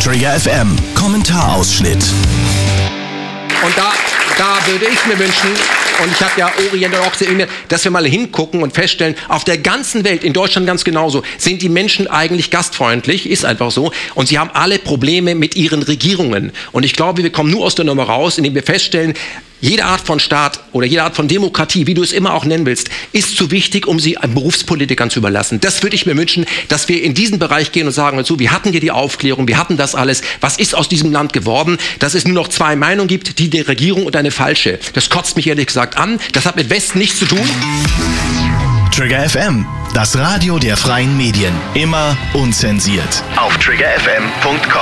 Trigger FM Kommentarausschnitt. Und da würde ich mir wünschen, und ich habe ja Orient und Occident, dass wir mal hingucken und feststellen, auf der ganzen Welt, in Deutschland ganz genauso, sind die Menschen eigentlich gastfreundlich, ist einfach so. Und sie haben alle Probleme mit ihren Regierungen. Und ich glaube, wir kommen nur aus der Nummer raus, indem wir feststellen, jede Art von Staat oder jede Art von Demokratie, wie du es immer auch nennen willst, ist zu wichtig, um sie Berufspolitikern zu überlassen. Das würde ich mir wünschen, dass wir in diesen Bereich gehen und sagen, also, wir hatten hier die Aufklärung, wir hatten das alles. Was ist aus diesem Land geworden? Dass es nur noch zwei Meinungen gibt, die der Regierung und eine falsche. Das kotzt mich ehrlich gesagt an. Das hat mit Westen nichts zu tun. Trigger FM, das Radio der freien Medien. Immer unzensiert. Auf triggerfm.com.